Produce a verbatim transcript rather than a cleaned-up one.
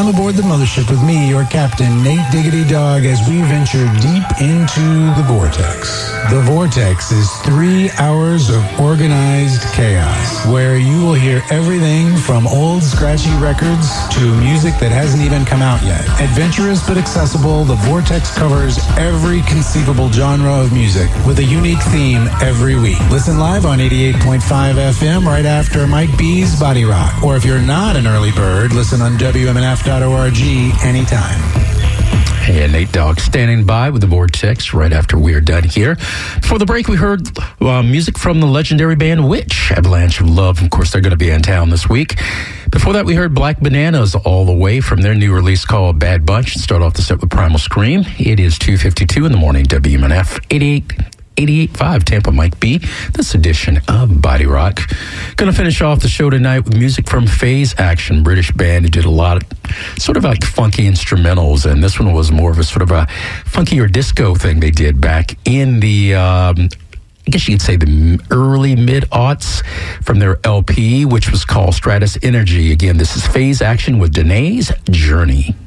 Welcome aboard the mothership with me, your captain, Nate Diggity Dog, as we venture deep into the Vortex. The Vortex is three hours of organized chaos, where you will hear everything from old scratchy records to music that hasn't even come out yet. Adventurous but accessible, the Vortex covers every conceivable genre of music with a unique theme every week. Listen live on eighty-eight point five F M right after Mike B's Body Rock. Or if you're not an early bird, listen on W M N F dot org anytime. Hey, Nate Dogg standing by with the Vortex right after we are done here. Before the break, we heard uh, music from the legendary band Witch, Avalanche of Love. Of course, they're going to be in town this week. Before that, we heard Black Bananas all the way from their new release called Bad Bunch. Start off the set with Primal Scream. It is two fifty-two in the morning, W M N F eighty-eight point five Tampa Mike B, this edition of Body Rock. Gonna finish off the show tonight with music from Phase Action, British band who did a lot of sort of like funky instrumentals, and this one was more of a sort of a funkier disco thing they did back in the um, I guess you could say the early mid-aughts from their L P, which was called Stratus Energy. Again, this is Phase Action with Danae's Journey.